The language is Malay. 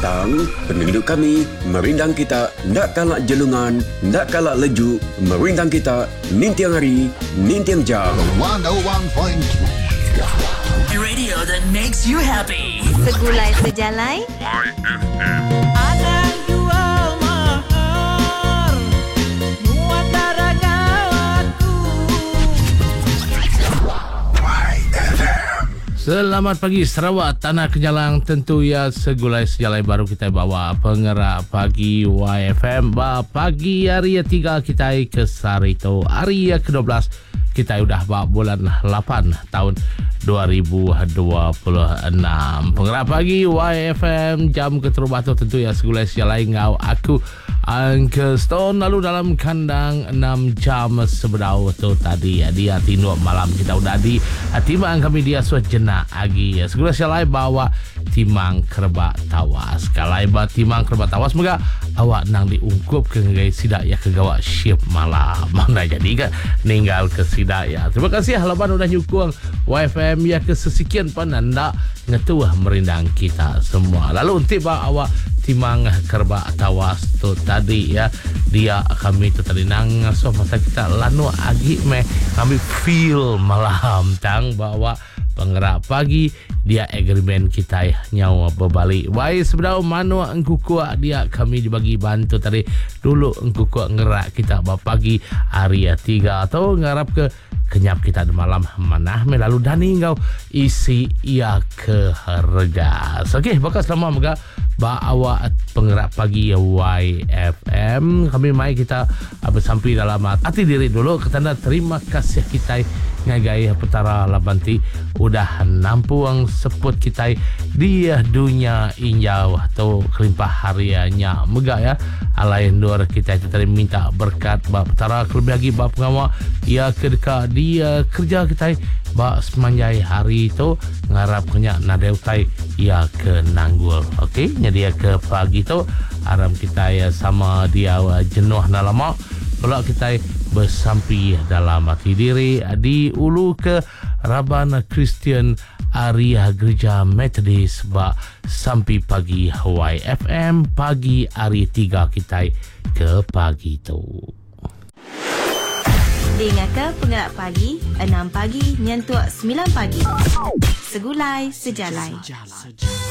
petang, penduduk kami merindang kita nak kalak jelungan, nak kalak leju, merindang kita nintiang hari, nintiang jam. 101.3 Radio that makes you happy. Segulai sejalai Ada yang jual mahar muat darah nyawaku. Selamat pagi Sarawak, Tanah Kenyalang. Tentu ya segulai sejalai baru kita bawa penggerak pagi YFM. Pagi hari ketiga kita ke Sarito. Hari ke-12 kita sudah bulan 8 tahun 2026. Penggerak pagi YFM jam keterubah tu tentu ya segulai sejalai ngau aku Uncle Stone. Lalu dalam kandang 6 jam sebedau tu tadi ya, dia tinduk malam kita udah di timang kami dia suat jenak lagi ya. Segera sialai bawa timang kerbak tawas. Kalai ba timang kerbak tawas moga awak nang diungkup ke ngai sidak ya ke gawak shift malam. Mana jadi kan ninggal ke sidak ya. Terima kasih halaman udah nyukung YFM ya ke sesekian pananda ngetuah merindang kita semua. Lalu untuk awak timang kerbak tawas tu tadi ya, dia kami tu tadi nang so masa kita lanu agi me kami feel malam tang bawa penggerak pagi dia agreement kita nyawa berbalik. Baik sebenarnya manu engku kuat dia kami dibagi bantu tadi dulu engku kuat ngerak kita pagi hari 3 atau ngarap ke kenyap kita di malam manah me lalu dani engkau isi ia ke regas. Okey, bakas lama mega bawa penggerak pagi YFM. Kami mai kita bersampai dalam hati diri dulu ketanda terima kasih kita ngagai petara labanti udah nampuang seput kita di dunia injau atau kelimpah harianya mega ya. Alain luar kita itu tadi minta berkat bab petara lebih lagi bab pengawa ia kedeka dia kerja kita bak semanjai hari itu ngarap kenya nadeutai ia ke nanggul. Okey, jadi ke pagi tu aram kita ya sama dia jenuh na lama pula kita bersampai dalam hati diri di ulu ke Rabana Kristian Area Gereja Methodist bak sampai pagi YFM pagi hari 3 kita ke pagi tu. Dengarkan penggerak pagi 6 pagi nyentuh 9 pagi. Segulai sejalai.